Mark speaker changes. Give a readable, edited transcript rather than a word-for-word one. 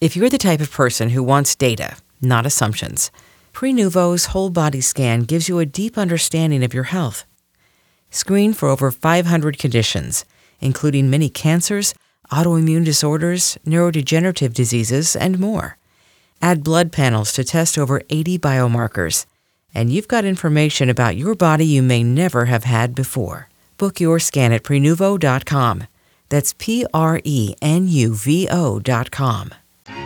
Speaker 1: If you're the type of person who wants data, not assumptions, Prenuvo's whole body scan gives you a deep understanding of your health. Screen for over 500 conditions, including many cancers, autoimmune disorders, neurodegenerative diseases, and more. Add blood panels to test over 80 biomarkers, and you've got information about your body you may never have had before. Book your scan at Prenuvo.com. That's Prenuvo.com.